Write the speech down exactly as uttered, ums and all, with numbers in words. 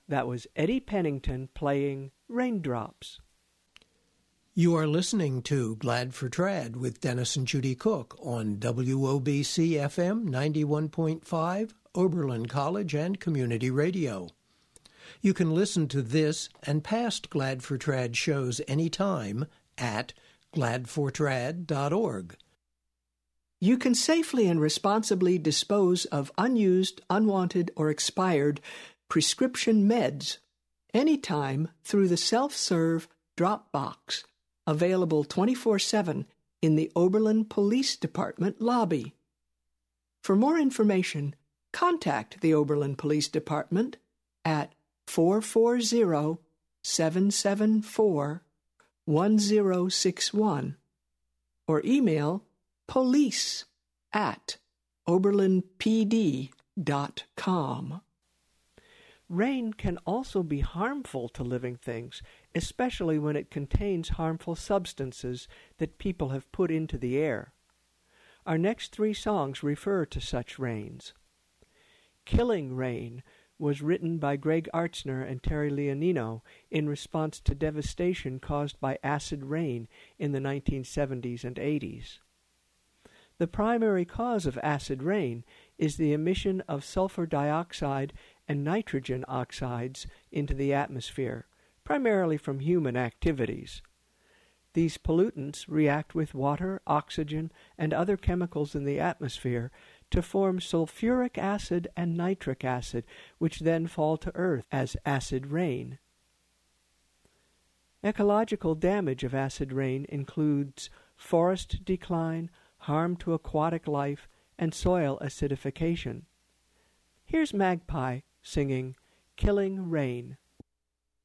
That was Eddie Pennington playing Raindrops. You are listening to Glad for Trad with Dennis and Judy Cook on W O B C F M ninety-one point five, Oberlin College and Community Radio. You can listen to this and past Glad for Trad shows anytime at glad for trad dot org. You can safely and responsibly dispose of unused, unwanted, or expired prescription meds anytime through the self-serve drop box, available twenty-four seven in the Oberlin Police Department lobby. For more information, contact the Oberlin Police Department at four four zero, seven seven four, one zero six one or email police at oberlin p d dot com. Rain can also be harmful to living things, especially when it contains harmful substances that people have put into the air. Our next three songs refer to such rains. Killing Rain was written by Greg Artzner and Terry Leonino in response to devastation caused by acid rain in the nineteen seventies and eighties. The primary cause of acid rain is the emission of sulfur dioxide and nitrogen oxides into the atmosphere, primarily from human activities. These pollutants react with water, oxygen, and other chemicals in the atmosphere to form sulfuric acid and nitric acid, which then fall to Earth as acid rain. Ecological damage of acid rain includes forest decline, harm to aquatic life, and soil acidification. Here's Magpie singing Killing Rain.